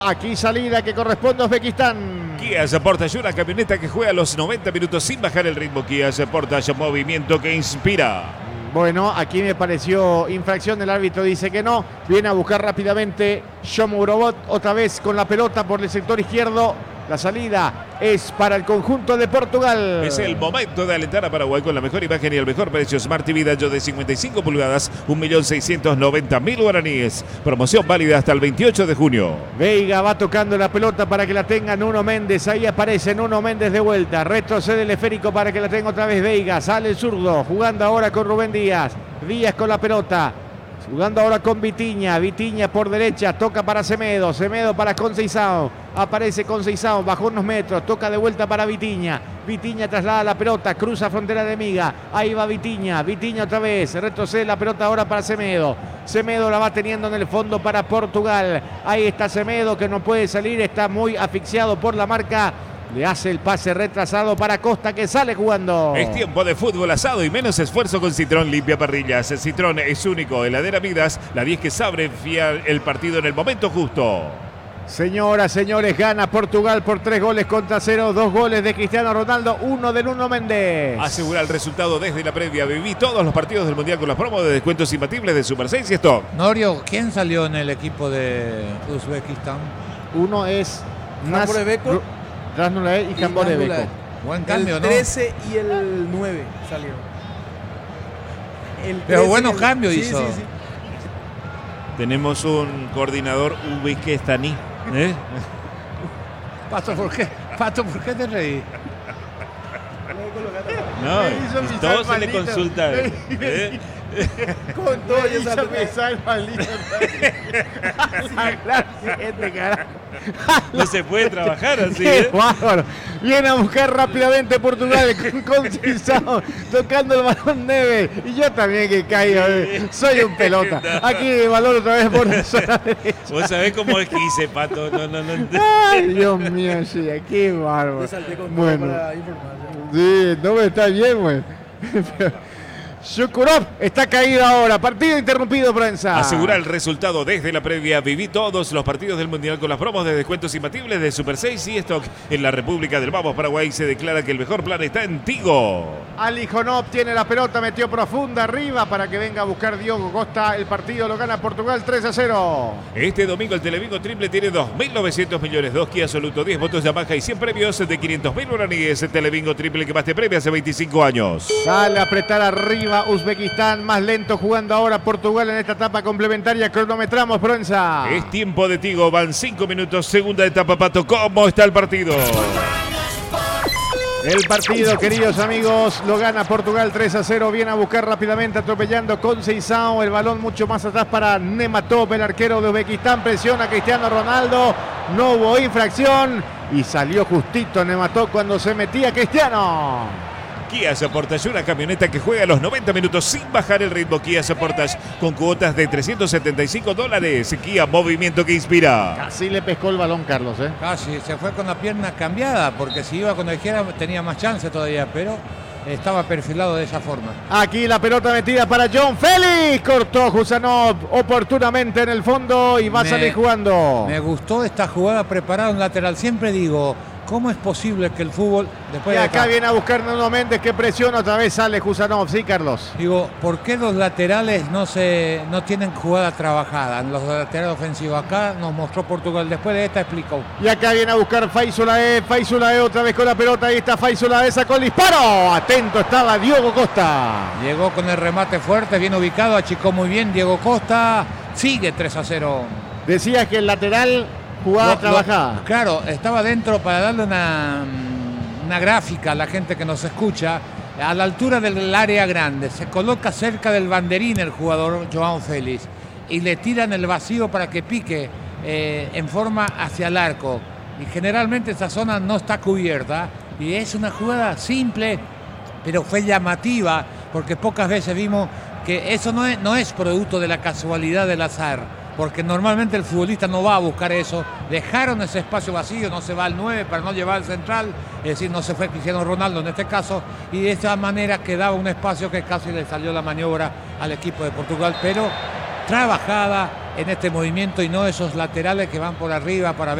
Aquí salida que corresponde a Uzbekistán. Kia Sportage, una camioneta que juega los 90 minutos sin bajar el ritmo. Kia Sportage, movimiento que inspira. Bueno, aquí me pareció infracción, el árbitro dice que no. Viene a buscar rápidamente Shomu Robot, otra vez con la pelota por el sector izquierdo. La salida es para el conjunto de Portugal. Es el momento de alentar a Paraguay con la mejor imagen y el mejor precio. Smart TV Dayo de 55 pulgadas, 1.690.000 guaraníes. Promoción válida hasta el 28 de junio. Veiga va tocando la pelota para que la tenga Nuno Méndez. Ahí aparece Nuno Méndez de vuelta. Retrocede el esférico para que la tenga otra vez Veiga. Sale el zurdo, jugando ahora con Rubén Díaz. Díaz con la pelota. Jugando ahora con Vitinha. Vitinha por derecha. Toca para Semedo. Semedo para Conceição. Aparece Conceição. Bajó unos metros. Toca de vuelta para Vitinha. Vitinha traslada la pelota. Cruza frontera de Miga. Ahí va Vitinha. Vitinha otra vez. Retrocede la pelota ahora para Semedo. Semedo la va teniendo en el fondo para Portugal. Ahí está Semedo que no puede salir. Está muy asfixiado por la marca. Le hace el pase retrasado para Costa que sale jugando. Es tiempo de fútbol asado y menos esfuerzo con Citrón Limpia Parrillas. Citrón es único. Heladera Midas, la 10 que sabe enviar el partido en el momento justo. Señoras, señores, gana Portugal por 3-0. 2 goles de Cristiano Ronaldo, 1 de Nuno Méndez. Asegura el resultado desde la previa. Viví todos los partidos del Mundial con las promos de descuentos imbatibles de Super 6 y Stock. Norio, ¿quién salió en el equipo de Uzbekistán? Uno es Beko, Krasnulae y Jambore Beko. Buen cambio, el ¿no? 13 y el 9 salieron. Pero buenos cambios hizo. Sí. Tenemos un coordinador uzbekistani. Pato, ¿por qué te reí? No, todo se le consulta. Con todo yo salí. No se puede trabajar así. ¡Qué bárbaro! Viene a buscar rápidamente Portugal con Conceição, tocando el balón Neves. Y yo también que caigo. Soy un pelota. Aquí el balón otra vez por la zona derecha. Vos sabés cómo es que hice, Pato. No. Ay, Dios mío, sí, qué bárbaro. Yo salté con todo Bueno, para informar. sí, no me está bien, güey. Shukurov está caído ahora. Partido interrumpido, prensa. Asegura el resultado desde la previa. Viví todos los partidos del Mundial con las promos de descuentos imbatibles de Super 6 y Stock. En la República del Vamos, Paraguay, se declara que el mejor plan está en Tigo. Ali Jonov tiene la pelota, metió profunda arriba para que venga a buscar Diogo Costa. El partido lo gana Portugal 3-0. Este domingo el Telebingo Triple tiene 2.900 millones. 2 Kia Soluto, 10 votos Yamaha y 100 premios de 500.000 guaraníes. El Telebingo Triple que más te premia hace 25 años. Sale a apretar arriba Uzbekistán, más lento jugando ahora Portugal en esta etapa complementaria. Cronometramos, prensa. Es tiempo de Tigo, van 5 minutos. Segunda etapa, Pato. ¿Cómo está el partido? El partido, queridos amigos, lo gana Portugal 3-0. Viene a buscar rápidamente, atropellando Conceição. El balón mucho más atrás para Nematov, el arquero de Uzbekistán. Presiona a Cristiano Ronaldo. No hubo infracción. Y salió justito Nematov cuando se metía Cristiano. Kia Sportage, una camioneta que juega los 90 minutos sin bajar el ritmo. Kia Sportage con cuotas de $375. Kia, movimiento que inspira. Casi le pescó el balón, Carlos, ¿eh? Casi, se fue con la pierna cambiada, porque si iba con la izquierda tenía más chance todavía, pero estaba perfilado de esa forma. Aquí la pelota metida para John Félix. Cortó Husanov oportunamente en el fondo y va a salir jugando. Me gustó esta jugada preparada en lateral. Siempre digo, ¿cómo es posible que el fútbol después Y de acá viene a buscar Nuno Méndez que presiona, otra vez sale Husanov, sí, Carlos. Digo, ¿por qué los laterales no tienen jugada trabajada? Los laterales ofensivos. Acá nos mostró Portugal. Después de esta explicó. Y acá viene a buscar Faisulae otra vez con la pelota. Ahí está Faisulae, sacó el disparo. Atento estaba Diogo Costa. Llegó con el remate fuerte, bien ubicado, achicó muy bien Diego Costa. Sigue 3-0. Decías que el lateral jugada trabajada. Claro, estaba dentro para darle una gráfica a la gente que nos escucha. A la altura del área grande, se coloca cerca del banderín el jugador João Félix y le tiran el vacío para que pique en forma hacia el arco. Y generalmente esa zona no está cubierta y es una jugada simple, pero fue llamativa porque pocas veces vimos que eso no es producto de la casualidad del azar. Porque normalmente el futbolista no va a buscar eso. Dejaron ese espacio vacío, no se va al 9 para no llevar al central. Es decir, no se fue Cristiano Ronaldo en este caso. Y de esa manera quedaba un espacio que casi le salió la maniobra al equipo de Portugal. Pero trabajada, en este movimiento y no esos laterales que van por arriba para